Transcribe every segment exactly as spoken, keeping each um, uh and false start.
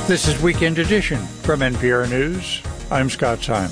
This is Weekend Edition from N P R News. I'm Scott Simon.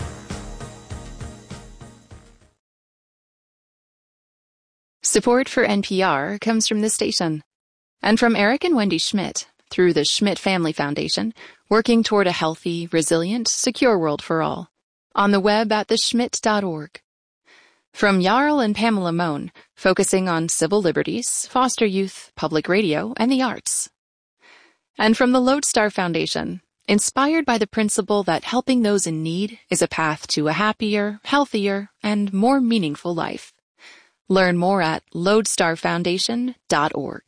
Support for N P R comes from this station and from Eric and Wendy Schmidt through the Schmidt Family Foundation, working toward a healthy, resilient, secure world for all. On the web at the schmidt dot org. From Jarl and Pamela Mohn, focusing on civil liberties, foster youth, public radio, and the arts. And from the Lodestar Foundation, inspired by the principle that helping those in need is a path to a happier, healthier, and more meaningful life. Learn more at lodestar foundation dot org.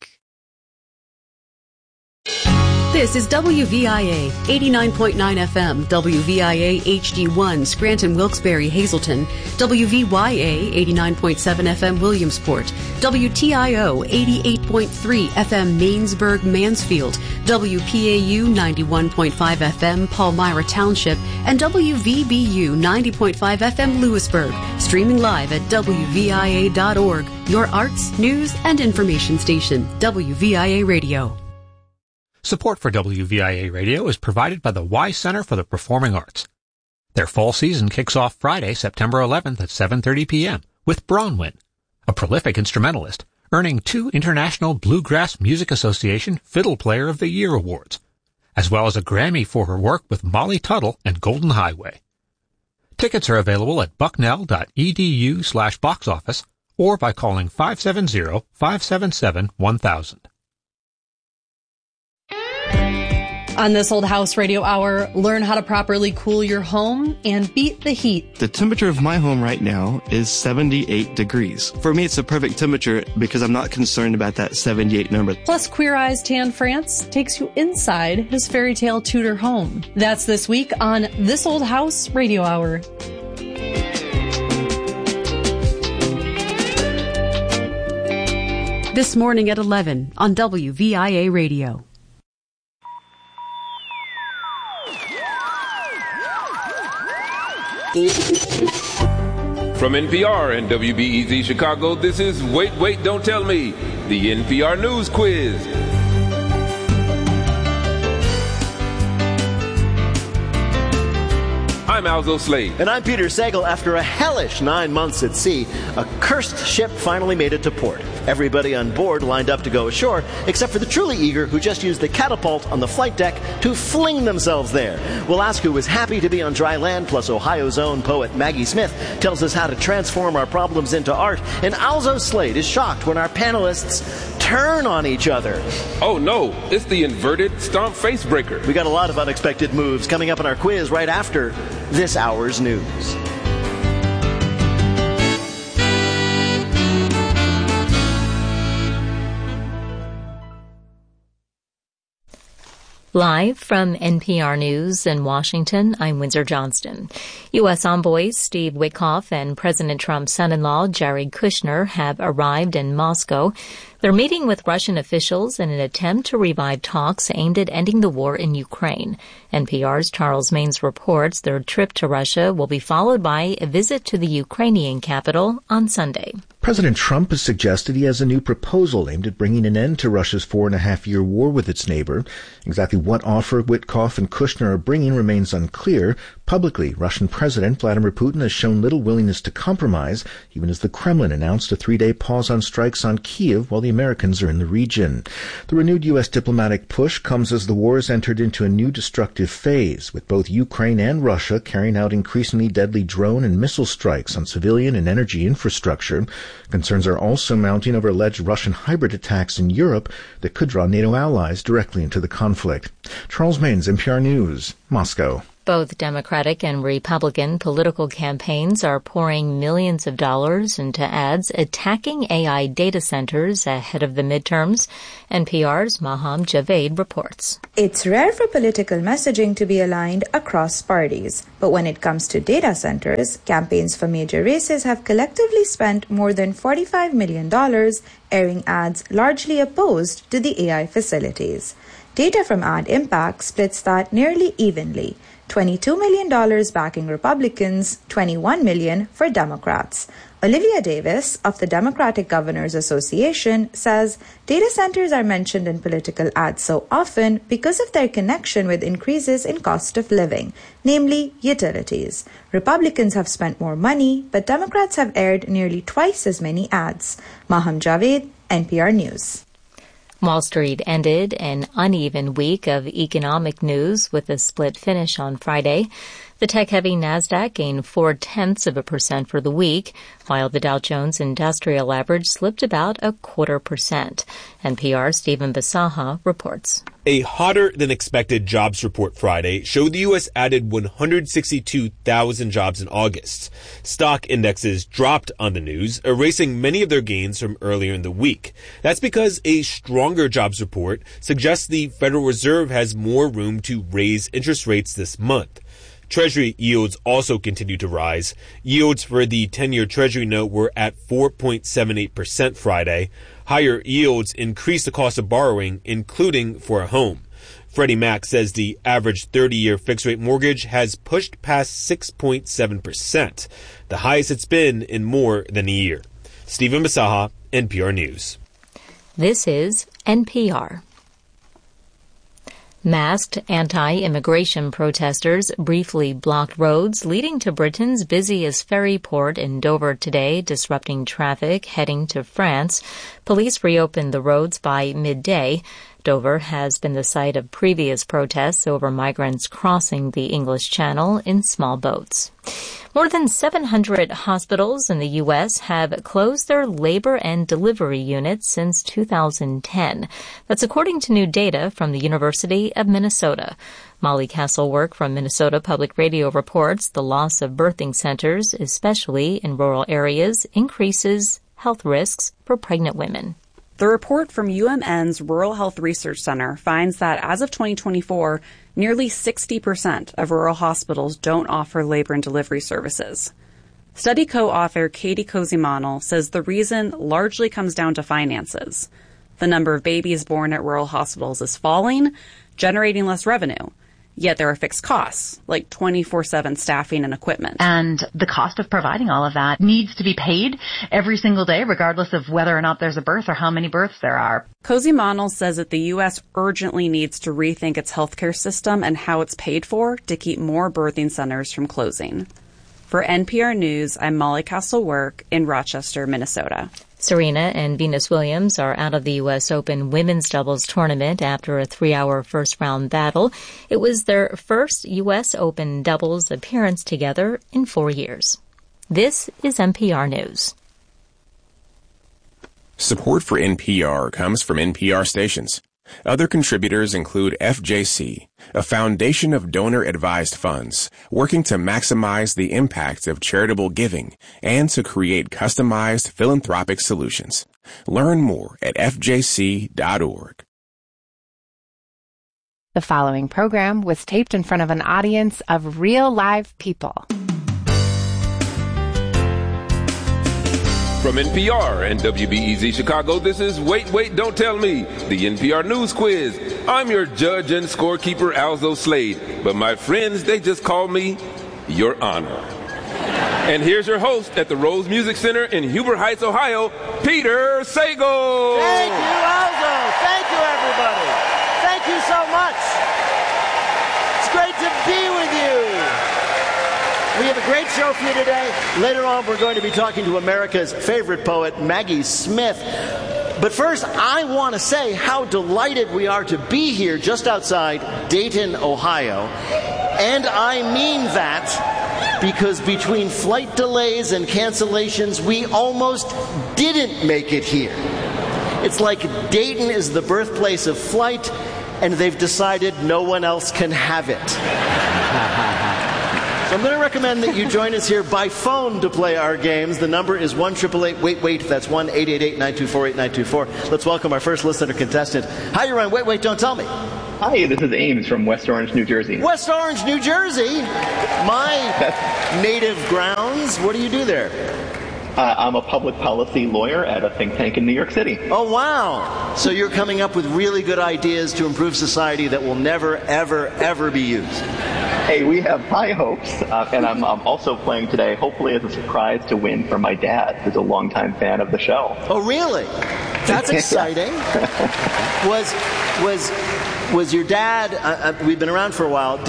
This is W V I A eighty-nine point nine F M, W V I A H D one, Scranton, Wilkes-Barre, Hazleton, W V Y A eighty-nine point seven F M, Williamsport, W T I O eighty-eight point three F M, Mainsburg, Mansfield, W P A U ninety-one point five F M, Palmyra Township, and W V B U ninety point five F M, Lewisburg. Streaming live at W V I A dot org, your arts, news, and information station, W V I A Radio. Support for W V I A Radio is provided by the Y Center for the Performing Arts. Their fall season kicks off Friday, September eleventh at seven thirty p.m. with Bronwyn, a prolific instrumentalist, earning two International Bluegrass Music Association Fiddle Player of the Year awards, as well as a Grammy for her work with Molly Tuttle and Golden Highway. Tickets are available at bucknell dot e d u slash box office or by calling five seven zero, five seven seven, one thousand. On This Old House Radio Hour, learn how to properly cool your home and beat the heat. The temperature of my home right now is seventy-eight degrees. For me, it's a perfect temperature because I'm not concerned about that seventy-eight number. Plus, Queer Eyes Tan France takes you inside his fairy tale Tudor home. That's this week on This Old House Radio Hour. This morning at eleven on W V I A Radio. From N P R and W B E Z Chicago, this is Wait, Wait, Don't Tell Me, the N P R News Quiz. I'm Alzo Slade. And I'm Peter Sagal. After a hellish nine months at sea, a cursed ship finally made it to port. Everybody on board lined up to go ashore, except for the truly eager who just used the catapult on the flight deck to fling themselves there. We'll ask who was happy to be on dry land, plus Ohio's own poet Maggie Smith tells us how to transform our problems into art, and Alzo Slade is shocked when our panelists turn on each other. Oh no, it's the inverted stomp face breaker. We got a lot of unexpected moves coming up in our quiz right after this hour's news. Live from N P R News in Washington, I'm Windsor Johnston. U S envoys Steve Witkoff and President Trump's son-in-law Jared Kushner have arrived in Moscow. They're meeting with Russian officials in an attempt to revive talks aimed at ending the war in Ukraine. N P R's Charles Maynes reports their trip to Russia will be followed by a visit to the Ukrainian capital on Sunday. President Trump has suggested he has a new proposal aimed at bringing an end to Russia's four-and-a-half-year war with its neighbor. Exactly what offer Witkoff and Kushner are bringing remains unclear. Publicly, Russian President Vladimir Putin has shown little willingness to compromise, even as the Kremlin announced a three-day pause on strikes on Kyiv while the Americans are in the region. The renewed U S diplomatic push comes as the war has entered into a new destructive phase, with both Ukraine and Russia carrying out increasingly deadly drone and missile strikes on civilian and energy infrastructure. Concerns are also mounting over alleged Russian hybrid attacks in Europe that could draw NATO allies directly into the conflict. Charles Maynes, N P R News, Moscow. Both Democratic and Republican political campaigns are pouring millions of dollars into ads attacking A I data centers ahead of the midterms. N P R's Maham Javed reports. It's rare for political messaging to be aligned across parties, but when it comes to data centers, campaigns for major races have collectively spent more than forty-five million dollars airing ads largely opposed to the A I facilities. Data from Ad Impact splits that nearly evenly. twenty-two million dollars backing Republicans, twenty-one million dollars for Democrats. Olivia Davis of the Democratic Governors Association says data centers are mentioned in political ads so often because of their connection with increases in cost of living, namely utilities. Republicans have spent more money, but Democrats have aired nearly twice as many ads. Maham Javed, N P R News. Wall Street ended an uneven week of economic news with a split finish on Friday. The tech-heavy Nasdaq gained four-tenths of a percent for the week, while the Dow Jones Industrial Average slipped about a quarter percent. N P R's Stephen Basaha reports. A hotter-than-expected jobs report Friday showed the U S added one hundred sixty-two thousand jobs in August. Stock indexes dropped on the news, erasing many of their gains from earlier in the week. That's because a stronger jobs report suggests the Federal Reserve has more room to raise interest rates this month. Treasury yields also continue to rise. Yields for the ten-year Treasury note were at four point seven eight percent Friday. Higher yields increase the cost of borrowing, including for a home. Freddie Mac says the average thirty-year fixed-rate mortgage has pushed past six point seven percent, the highest it's been in more than a year. Stephen Basaha, N P R News. This is N P R. Masked anti-immigration protesters briefly blocked roads leading to Britain's busiest ferry port in Dover today, disrupting traffic heading to France. Police reopened the roads by midday. Dover has been the site of previous protests over migrants crossing the English Channel in small boats. More than seven hundred hospitals in the U S have closed their labor and delivery units since two thousand ten. That's according to new data from the University of Minnesota. Molly Castlework from Minnesota Public Radio reports the loss of birthing centers, especially in rural areas, increases health risks for pregnant women. The report from U M N's Rural Health Research Center finds that as of twenty twenty-four, nearly sixty percent of rural hospitals don't offer labor and delivery services. Study co-author Katie Kozimanel says the reason largely comes down to finances. The number of babies born at rural hospitals is falling, generating less revenue. Yet there are fixed costs, like twenty-four seven staffing and equipment. And the cost of providing all of that needs to be paid every single day, regardless of whether or not there's a birth or how many births there are. Kozimanel says that the U S urgently needs to rethink its healthcare system and how it's paid for to keep more birthing centers from closing. For N P R News, I'm Molly Castlework in Rochester, Minnesota. Serena and Venus Williams are out of the U S Open women's doubles tournament after a three-hour first-round battle. It was their first U S Open doubles appearance together in four years. This is N P R News. Support for N P R comes from N P R stations. Other contributors include F J C, a foundation of donor-advised funds working to maximize the impact of charitable giving and to create customized philanthropic solutions. Learn more at F J C dot org. The following program was taped in front of an audience of real live people. From N P R and W B E Z Chicago, this is Wait, Wait, Don't Tell Me, the N P R News Quiz. I'm your judge and scorekeeper, Alzo Slade, but my friends, they just call me Your Honor. And here's your host at the Rose Music Center in Huber Heights, Ohio, Peter Sagal. Thank you, Alzo. Thank you, everybody. Thank you so much. It's great to be with you. We have a great show for you today. Later on, we're going to be talking to America's favorite poet, Maggie Smith. But first, I want to say how delighted we are to be here just outside Dayton, Ohio. And I mean that because between flight delays and cancellations, we almost didn't make it here. It's like Dayton is the birthplace of flight, and they've decided no one else can have it. So I'm going to recommend that you join us here by phone to play our games. The number is one eight eight eight, wait, wait. That's one eight eight eight, nine two four, eight nine two four. Let's welcome our first listener contestant. Hi, you're on Wait, Wait, Don't Tell Me. Hi, this is Ames from West Orange, New Jersey. West Orange, New Jersey? My native grounds. What do you do there? Uh, I'm a public policy lawyer at a think tank in New York City. Oh, wow. So you're coming up with really good ideas to improve society that will never, ever, ever be used. Hey, we have high hopes, uh, and I'm, I'm also playing today, hopefully as a surprise to win for my dad, who's a longtime fan of the show. Oh, really? That's exciting. was was was your dad? Uh, uh, we've been around for a while.